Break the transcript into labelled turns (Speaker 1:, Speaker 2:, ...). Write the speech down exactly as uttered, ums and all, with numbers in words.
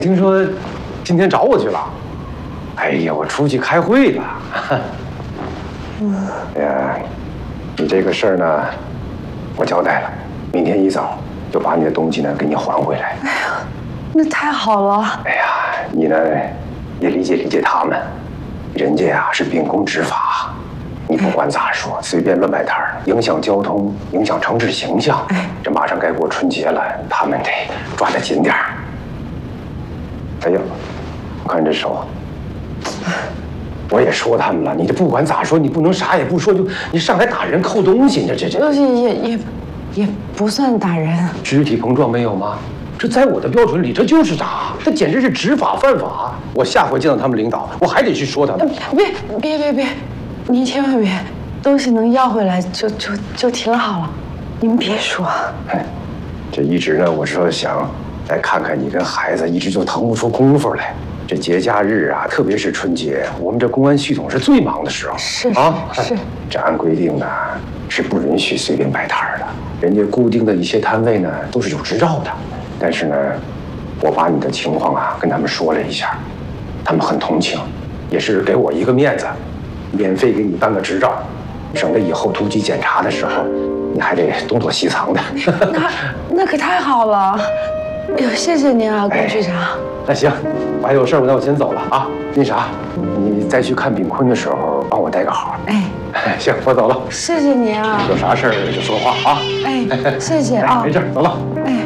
Speaker 1: 听说今天找我去了。哎呀，我出去开会了。嗯。哎呀，你这个事儿呢，我交代了，明天一早就把你的东西呢给你还回来。
Speaker 2: 哎呀，那太好了。
Speaker 1: 哎呀，你呢也理解理解他们，人家呀是秉公执法。 你不管咋说，随便乱摆摊儿，影响交通，影响城市形象。哎，这马上该过春节了，他们得抓得紧点儿。哎呀，我看这手，我也说他们了，你这不管咋说，你不能啥也不说就你上来打人、扣东西，这这这
Speaker 2: 也也也也不算打人。
Speaker 1: 肢体碰撞没有吗？这在我的标准里，这就是打，这简直是执法犯法。我下回见到他们领导，我还得去说他们。
Speaker 2: 别别别别！ 您千万别，东西能要回来就就就挺好了，您别说。
Speaker 1: 哎，这一直呢，我是说想来看看你跟孩子，一直就腾不出功夫来。这节假日啊，特别是春节，我们这公安系统是最忙的时候。
Speaker 2: 是
Speaker 1: 啊，
Speaker 2: 是。
Speaker 1: 这按规定呢，是不允许随便摆摊的。人家固定的一些摊位呢，都是有执照的。但是呢，我把你的情况啊跟他们说了一下，他们很同情，也是给我一个面子。 免费给你办个执照，省得以后突击检查的时候，你还得东躲西藏的。
Speaker 2: 那那可太好了！哎呦，谢谢您啊，龚局长。哎、
Speaker 1: 那行，我还有事儿，那我先走了啊。那啥，你再去看炳坤的时候，帮我带个好。哎，行，我走了。
Speaker 2: 谢谢您啊。
Speaker 1: 有啥事儿就说话啊。
Speaker 2: 哎，谢谢啊。
Speaker 1: 没事，走了。
Speaker 2: 哎。